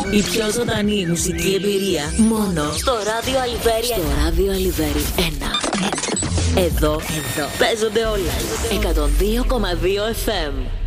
Η πιο ζωντανή μουσική εμπειρία μόνο στο ράδιο Αλιβέρι. Στο ράδιο Αλιβέρι 1. Εδώ παίζονται όλα. 102,2 FM.